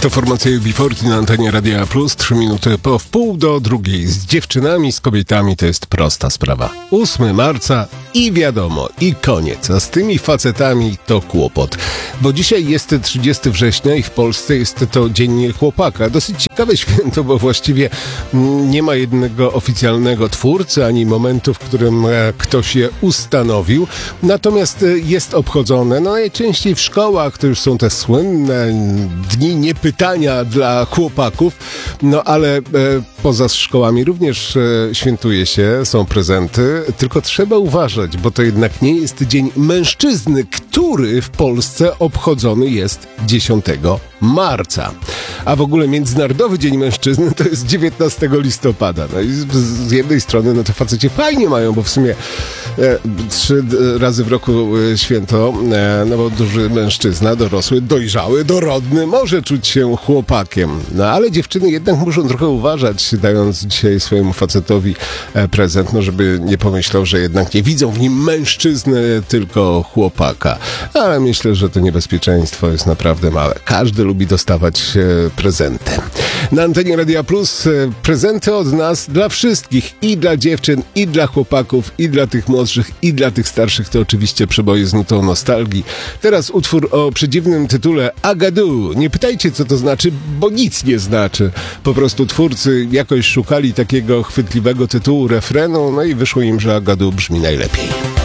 To formacja UB40 na antenie Radia Plus, 3 minuty po wpół do drugiej. Z dziewczynami, z kobietami to jest prosta sprawa. 8 marca i wiadomo, i koniec. A z tymi facetami to kłopot. Bo dzisiaj jest 30 września i w Polsce jest to Dzień Chłopaka. Dosyć ciekawe święto, bo właściwie nie ma jednego oficjalnego twórcy, ani momentu, w którym ktoś je ustanowił. Natomiast jest obchodzone, najczęściej w szkołach, to już są te słynne dni niepytania dla chłopaków, ale poza szkołami również świętuje się, są prezenty, tylko trzeba uważać, bo to jednak nie jest Dzień Mężczyzny, który w Polsce obchodzony jest 10 marca. A w ogóle Międzynarodowy Dzień Mężczyzny to jest 19 listopada. No i z jednej strony to faceci fajnie mają, bo w sumie 3 razy w roku święto, bo duży mężczyzna, dorosły, dojrzały, dorodny może czuć się chłopakiem. Ale dziewczyny jednak muszą trochę uważać, dając dzisiaj swojemu facetowi prezent, żeby nie pomyślał, że jednak nie widzą w nim mężczyzny, tylko chłopaka. Ale myślę, że to niebezpieczeństwo jest naprawdę małe. Każdy lubi dostawać prezenty. Na antenie Radia Plus prezenty od nas dla wszystkich, i dla dziewczyn, i dla chłopaków, i dla tych młodszych, i dla tych starszych. To oczywiście przeboje z nutą nostalgii. Teraz utwór o przedziwnym tytule Agadu. Nie pytajcie, co to znaczy, bo nic nie znaczy. Po prostu twórcy jakoś szukali takiego chwytliwego tytułu refrenu, i wyszło im, że Agadu brzmi najlepiej.